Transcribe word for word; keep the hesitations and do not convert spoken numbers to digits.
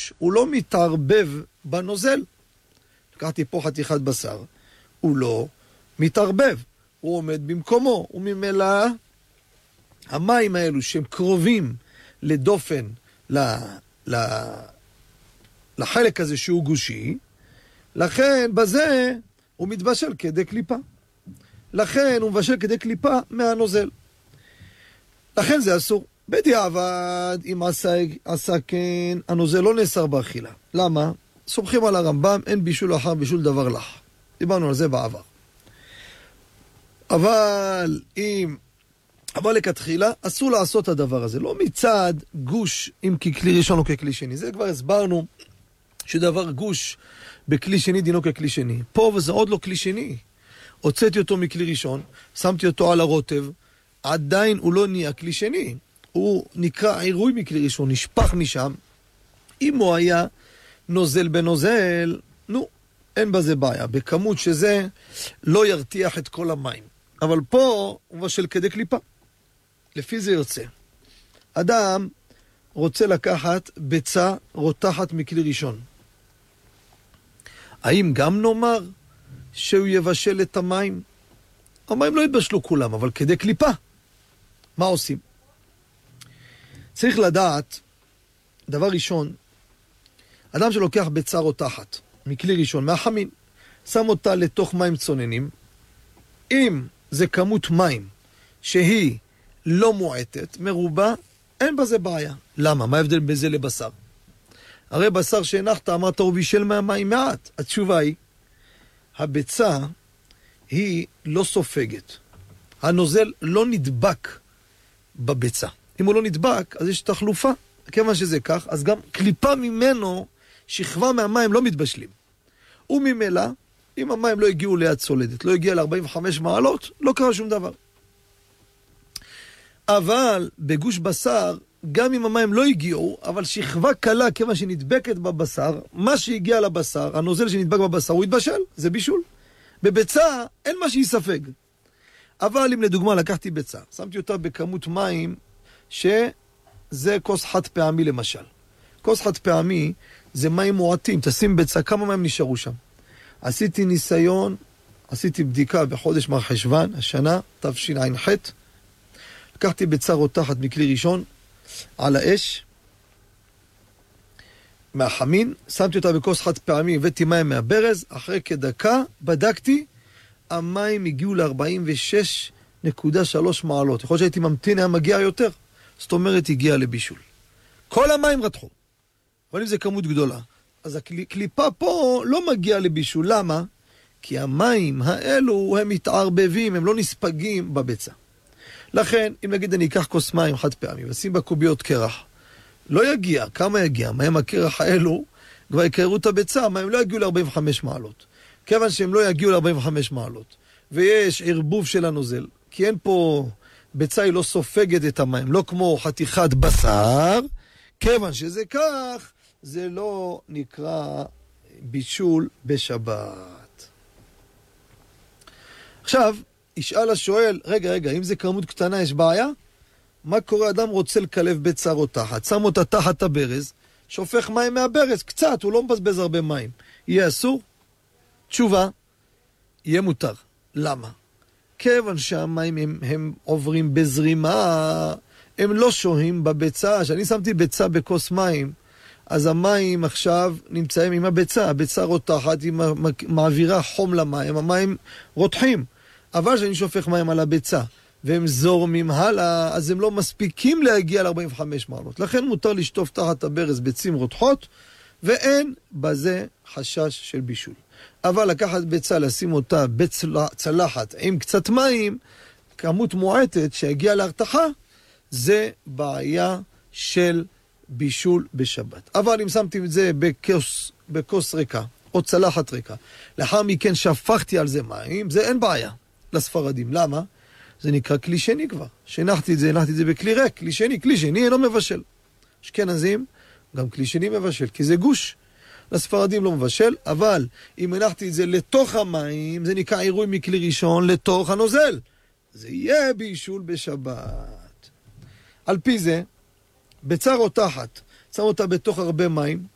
גוש, הוא לא מתערבב בנוזל. לקחתי פה חתיכת בשר, הוא לא מתערבב, הוא עומד במקומו, וממילא המים האלו שהם קרובים לדופן, ל, ל, לחלק הזה שהוא גושי, לכן בזה הוא מתבשל כדי קליפה. לכן הוא מבשל כדי קליפה מהנוזל. לכן זה אסור. בדיעבד, אם עשה, עשה כן, הנוזל לא נאסר באכילה. למה? סומכים על הרמב"ם, אין בישול אחר בישול דבר לך. דיברנו על זה בעבר. אבל אם, אבל לכתחילה, אסור לעשות את הדבר הזה. לא מצד גוש אם ככלי ראשון או ככלי שני. זה כבר הסברנו שדבר גוש בכלי שני דינו ככלי שני. פה וזה עוד לא כלי שני. הוצאתי אותו מכלי ראשון, שמתי אותו על הרוטב, עדיין הוא לא נהיה כלי שני. הוא נקרא עירוי מכלי ראשון, נשפך משם. אם הוא היה נוזל בנוזל, נו, אין בזה בעיה. בכמות שזה לא ירתיח את כל המים. אבל פה הוא מבשל כדי קליפה. לפי זה ירצה. אדם רוצה לקחת ביצה רותחת מכלי ראשון. האם גם נאמר שהוא יבשל את המים? המים לא יתבשלו כולם, אבל כדי קליפה. מה עושים? צריך לדעת, דבר ראשון, אדם שלוקח ביצה רותחת מכלי ראשון, מהחמין, שם אותה לתוך מים צוננים, אם זה כמות מים שהיא לא מועטת, מרובה, אין בזה בעיה. למה? מה ההבדל בזה לבשר? הרי בשר שהנחת, אמרת הוא בישל מהמים מעט. התשובה היא, הביצה היא לא סופגת. הנוזל לא נדבק בביצה. אם הוא לא נדבק, אז יש תחלופה. כיוון שזה כך, אז גם קליפה ממנו, שכבה מהמים לא מתבשלים. וממילא, אם המים לא הגיעו ליד סולדת, לא הגיע ל-ארבעים וחמש מעלות, לא קרה שום דבר. אבל בגוש בשר, גם אם המים לא הגיעו, אבל שכבה קלה כיוון שנדבקת בבשר, מה שהגיע לבשר, הנוזל שנדבק בבשר, הוא יתבשל, זה בישול. בביצה אין מה שיספג. אבל אם לדוגמה לקחתי ביצה, שמתי אותה בכמות מים, שזה כוס חד פעמי למשל. כוס חד פעמי זה מים מועטים, תשים ביצה, כמה מים נשארו שם. עשיתי ניסיון, עשיתי בדיקה בחודש מר חשוון, השנה, תשע"ח, לקחתי ביצה רותחת מכלי ראשון, על האש, מהחמין, שמתי אותה בכוס חד פעמי, הבאתי מים מהברז, אחרי כדקה, בדקתי, המים הגיעו ל-ארבעים ושש נקודה שלוש מעלות. יכול להיות שהייתי ממתין, היה מגיע יותר. זאת אומרת, הגיע לבישול. כל המים רתחו. אבל אם זה כמות גדולה, אז הקליפה פה לא מגיע לבישול. למה? כי המים האלו הם מתערבבים, הם לא נספגים בביצה. לכן, אם נגיד אני אקח כוס מים חד פעמי, ושים בקוביות קרח, לא יגיע. כמה יגיע? מים הקרח האלו כבר יקרו את הביצה, מים לא יגיעו ל-ארבעים וחמש מעלות. כיוון שהם לא יגיעו ל-ארבעים וחמש מעלות. ויש ערבוב של הנוזל, כי אין פה, ביצה היא לא סופגת את המים, לא כמו חתיכת בשר, כיוון שזה כך, זה לא נקרא בישול בשבת. עכשיו, ישאל השואל, רגע, רגע, אם זה כמות קטנה יש בעיה? מה קורה? אדם רוצה לקלב ביצה רותחת, שם אותה תחת הברז, שופך מים מהברז, קצת, הוא לא מבזבז הרבה מים. יהיה אסור? תשובה, יהיה מותר. למה? כיוון שהמים הם, הם עוברים בזרימה, הם לא שוהים בביצה. כשאני שמתי ביצה בכוס מים, אז המים עכשיו נמצאים עם הביצה, הביצה רותחת, היא מעבירה חום למים, המים רותחים. אבל כשאני שופך מים על הביצה, והם זורמים הלאה, אז הם לא מספיקים להגיע ל-ארבעים וחמש מעלות. לכן מותר לשטוף תחת הברז ביצים רותחות, ואין בזה חשש של בישול. אבל לקחת ביצה, לשים אותה בצלחת עם קצת מים, כמות מועטת שהגיעה להרתחה, זה בעיה של בישול בשבת. אבל אם שמתי את זה בכוס, בכוס ריקה, או צלחת ריקה, לאחר מכן שפכתי על זה מים, זה אין בעיה לספרדים. למה? זה נקרא כלי שני כבר. שנחתי את זה, הנחתי את זה בכלי ריק, כלי שני, כלי שני אינו מבשל. אשכנזים, גם כלי שני מבשל, כי זה גוש. לספרדים לא מבשל, אבל אם הנחתי את זה לתוך המים, זה נקרא עירוי מכלי ראשון לתוך הנוזל. זה יהיה בישול בשבת. על פי זה, ביצה רותחת, שם אותה בתוך הרבה מים,